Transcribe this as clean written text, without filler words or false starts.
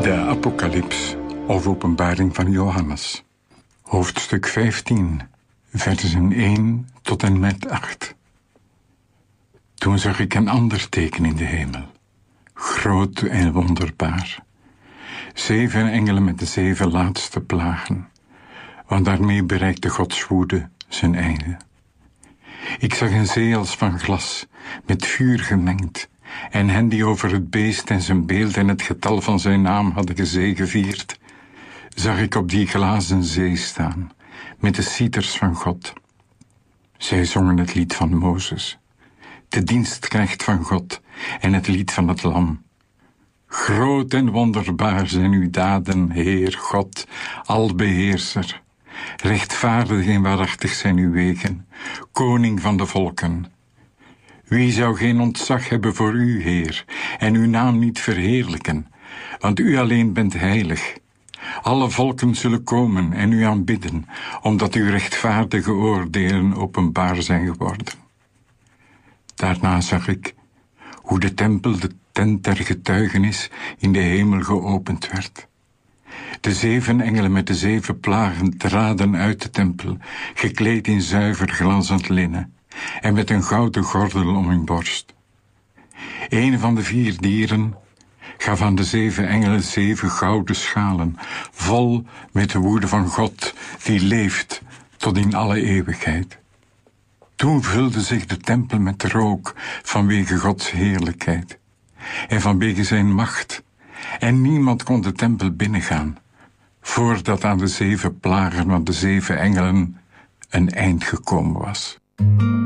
De Apocalyps, of Openbaring van Johannes. Hoofdstuk 15, versen 1 tot en met 8. Toen zag ik een ander teken in de hemel, groot en wonderbaar. 7 engelen met de 7 laatste plagen, want daarmee bereikte Gods woede zijn einde. Ik zag een zee als van glas, met vuur gemengd, en hen die over het beest en zijn beeld en het getal van zijn naam hadden gezegevierd, zag ik op die glazen zee staan, met de cieters van God. Zij zongen het lied van Mozes, de dienstknecht van God, en het lied van het Lam. Groot en wonderbaar zijn uw daden, Heer God, albeheerser. Rechtvaardig en waarachtig zijn uw wegen, koning van de volken. Wie zou geen ontzag hebben voor u, Heer, en uw naam niet verheerlijken, want u alleen bent heilig. Alle volken zullen komen en u aanbidden, omdat uw rechtvaardige oordelen openbaar zijn geworden. Daarna zag ik hoe de tempel, de tent der getuigenis, in de hemel geopend werd. De 7 engelen met de 7 plagen traden uit de tempel, gekleed in zuiver glanzend linnen, en met een gouden gordel om hun borst. Een van de 4 dieren gaf aan de 7 engelen 7 gouden schalen, vol met de woede van God, die leeft tot in alle eeuwigheid. Toen vulde zich de tempel met rook vanwege Gods heerlijkheid en vanwege zijn macht, en niemand kon de tempel binnengaan, voordat aan de 7 plagen van de 7 engelen een eind gekomen was.